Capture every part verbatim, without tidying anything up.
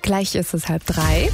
Gleich ist es halb drei.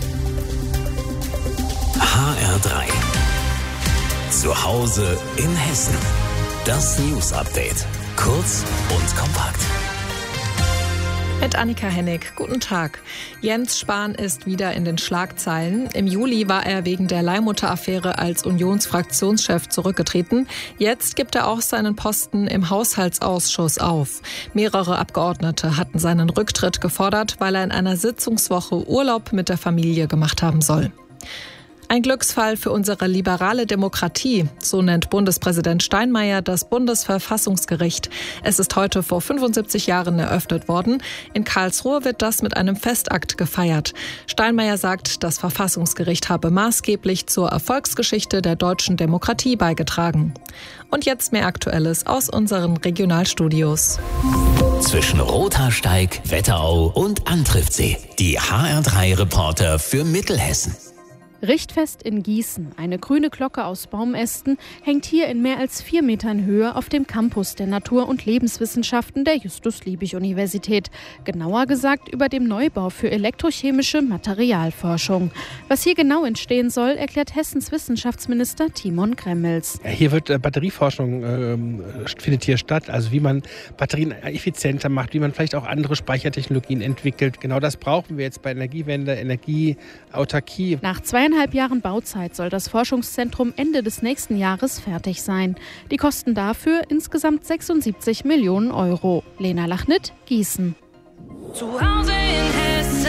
H R drei. Zu Hause in Hessen. Das News Update. Kurz und kompakt. Mit Annika Hennig. Guten Tag. Jens Spahn ist wieder in den Schlagzeilen. Im Juli war er wegen der Leihmutter-Affäre als Unionsfraktionschef zurückgetreten. Jetzt gibt er auch seinen Posten im Haushaltsausschuss auf. Mehrere Abgeordnete hatten seinen Rücktritt gefordert, weil er in einer Sitzungswoche Urlaub mit der Familie gemacht haben soll. Ein Glücksfall für unsere liberale Demokratie, so nennt Bundespräsident Steinmeier das Bundesverfassungsgericht. Es ist heute vor fünfundsiebzig Jahren eröffnet worden. In Karlsruhe wird das mit einem Festakt gefeiert. Steinmeier sagt, das Verfassungsgericht habe maßgeblich zur Erfolgsgeschichte der deutschen Demokratie beigetragen. Und jetzt mehr Aktuelles aus unseren Regionalstudios. Zwischen Rothaarsteig, Wetterau und Antriftsee. Die H R drei Reporter für Mittelhessen. Richtfest in Gießen. Eine grüne Glocke aus Baumästen hängt hier in mehr als vier Metern Höhe auf dem Campus der Natur- und Lebenswissenschaften der Justus-Liebig-Universität. Genauer gesagt über dem Neubau für elektrochemische Materialforschung. Was hier genau entstehen soll, erklärt Hessens Wissenschaftsminister Timon Gremmels. Ja, hier wird äh, Batterieforschung äh, findet hier statt. Also wie man Batterien effizienter macht, wie man vielleicht auch andere Speichertechnologien entwickelt. Genau das brauchen wir jetzt bei Energiewende, Energieautarkie. Nach zweieinhalb Jahren Bauzeit soll das Forschungszentrum Ende des nächsten Jahres fertig sein. Die Kosten dafür insgesamt sechsundsiebzig Millionen Euro. Lena Lachnit, Gießen. Zu Hause in Hessen.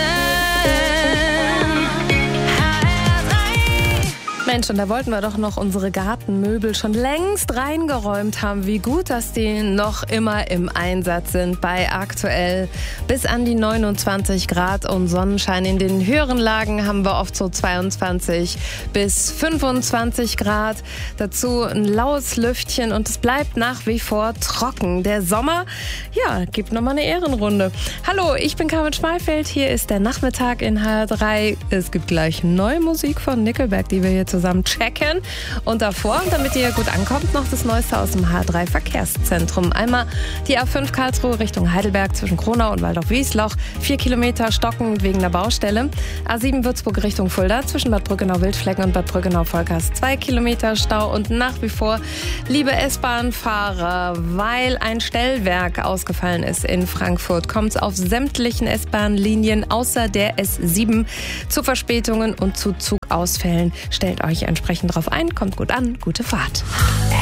Mensch, und da wollten wir doch noch unsere Gartenmöbel schon längst reingeräumt haben. Wie gut, dass die noch immer im Einsatz sind bei aktuell bis an die neunundzwanzig Grad und Sonnenschein. In den höheren Lagen haben wir oft so zweiundzwanzig bis fünfundzwanzig Grad. Dazu ein laues Lüftchen und es bleibt nach wie vor trocken. Der Sommer, ja, gibt nochmal eine Ehrenrunde. Hallo, ich bin Carmen Schmalfeld. Hier ist der Nachmittag in H R drei. Es gibt gleich neue Musik von Nickelback, die wir hier zusammen checken. Und davor, damit ihr gut ankommt, noch das Neueste aus dem H R drei Verkehrszentrum. Einmal die A fünf Karlsruhe Richtung Heidelberg zwischen Kronau und Waldorf-Wiesloch. Vier Kilometer stockend wegen der Baustelle. A sieben Würzburg Richtung Fulda zwischen Bad Brückenau-Wildflecken und Bad Brückenau-Volkers. Zwei Kilometer Stau und nach wie vor, liebe S-Bahn-Fahrer, weil ein Stellwerk ausgefallen ist in Frankfurt, kommt es auf sämtlichen S-Bahn-Linien außer der S sieben zu Verspätungen und zu Zugausfällen. Stellt euch entsprechend drauf ein, kommt gut an, gute Fahrt.